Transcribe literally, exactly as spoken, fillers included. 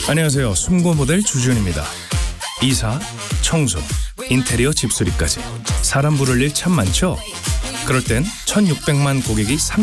안녕하세요. 숨고 모델 주준입니다. 이사, 청소, 인테리어 집수리까지 사람 부를 일 참 많죠? 그럴 땐 천육백만 고객이